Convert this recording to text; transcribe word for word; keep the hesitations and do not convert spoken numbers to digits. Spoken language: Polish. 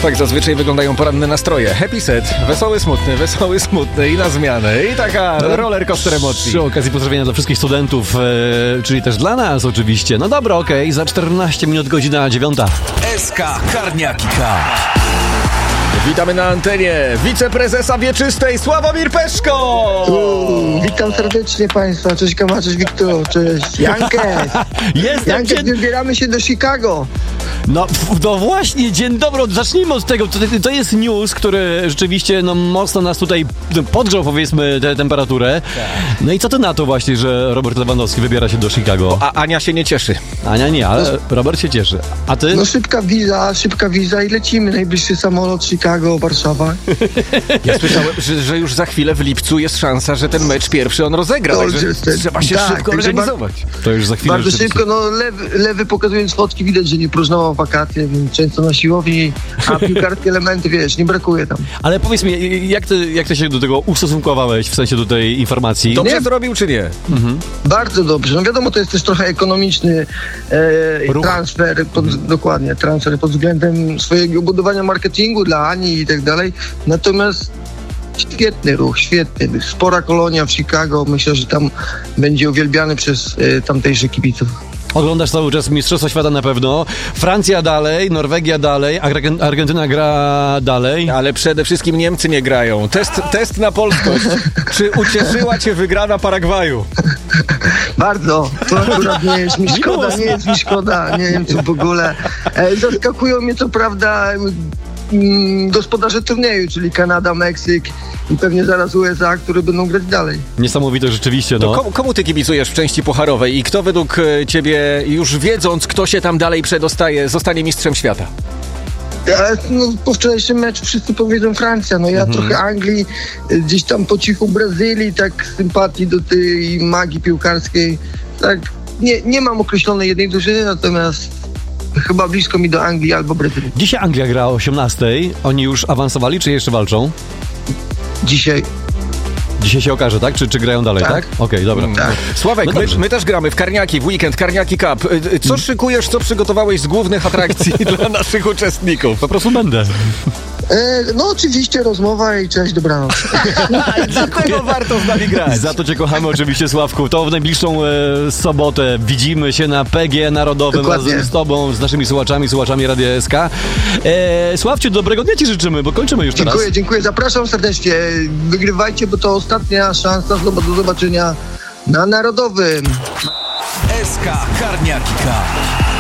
Tak zazwyczaj wyglądają poranne nastroje. Happy set, wesoły, smutny, wesoły, smutny i na zmianę. I taka roller coaster emocji. Przy okazji pozdrowienia dla wszystkich studentów, e, czyli też dla nas oczywiście. No dobra, okej, okay. Za czternaście minut godzina dziewiąta. S K Karniaki Cup. Witamy na antenie wiceprezesa Wieczystej Sławomir Peszko! Uuu, witam serdecznie Państwa. Cześć Kama, cześć Wiktor, cześć Jankę. Jestem Jankę, dzień... wybieramy się do Chicago. No, no właśnie, dzień dobry, zacznijmy od tego. To, to jest news, który rzeczywiście no, mocno nas tutaj podgrzał, powiedzmy, tę temperaturę. No i co ty na to właśnie, że Robert Lewandowski wybiera się do Chicago? A Ania się nie cieszy. Ania nie, ale Robert się cieszy. A ty? No szybka wiza, szybka wiza i lecimy. Najbliższy samolot Chicago, Warszawa. Ja słyszałem, że, że już za chwilę w lipcu jest szansa, że ten mecz pierwszy on rozegra. To Także jest ten- trzeba się tak, szybko także organizować. To już za chwilę Bardzo rzeczywiście. szybko, no lewy, lewy pokazując fotki widać, że nie próżnował wakacje, więc często na siłowni, a piłkarskie elementy, wiesz, nie brakuje tam. Ale powiedz mi, jak ty, jak ty się do tego ustosunkowałeś, w sensie do tej informacji? Dobrze Nie. zrobił czy nie? Bardzo dobrze. No wiadomo, to jest też trochę ekonomiczny e, Ruch. transfer, pod, dokładnie, transfer pod względem swojego budowania marketingu dla Ani i tak dalej. Natomiast świetny ruch, świetny. Spora kolonia w Chicago. Myślę, że tam będzie uwielbiany przez e, tamtejszych kibiców. Oglądasz cały czas Mistrzostwo Świata na pewno. Francja dalej, Norwegia dalej, Argen- Argentyna gra dalej. Ale przede wszystkim Niemcy nie grają. Test, test na polskość. Czy ucieszyła cię wygrana Paragwaju? Bardzo. To akurat nie jest mi szkoda, nie jest mi szkoda. Nie wiem, co w ogóle. E, zaskakują mnie co prawda mm, gospodarze turnieju, czyli Kanada, Meksyk i pewnie zaraz U S A, które będą grać dalej. Niesamowite rzeczywiście, To no. komu, komu ty kibicujesz w części pucharowej i kto według e, ciebie, już wiedząc, kto się tam dalej przedostaje, zostanie mistrzem świata? Ale, no, po wczorajszym meczu wszyscy powiedzą Francja, no ja Mhm. trochę Anglii, y, gdzieś tam po cichu Brazylii, tak sympatii do tej magii piłkarskiej, tak nie, nie mam określonej jednej drużyny, natomiast chyba blisko mi do Anglii albo Brazylii. Dzisiaj Anglia gra o osiemnastej. Oni już awansowali, czy jeszcze walczą? Dzisiaj. Dzisiaj się okaże, tak? Czy, czy grają dalej, tak? Tak. Okej, dobra. Tak. Sławek, No my, dobrze. my też gramy w Karniaki, w weekend Karniaki Cup. E, Co szykujesz, co przygotowałeś z głównych atrakcji dla naszych uczestników? Po prostu będę. E, no oczywiście rozmowa i cześć, dobranoc. Dlatego warto z nami grać. Za to cię kochamy oczywiście, Sławku. To w najbliższą e, sobotę widzimy się na P G Narodowym Dokładnie. razem z tobą, z naszymi słuchaczami, słuchaczami Radia S K. E, Sławciu, dobrego dnia ci życzymy, bo kończymy już teraz. Dziękuję, dziękuję, zapraszam serdecznie. Wygrywajcie, bo to ostatnia szansa do zobaczenia na Narodowym. S K Karniaki Cup.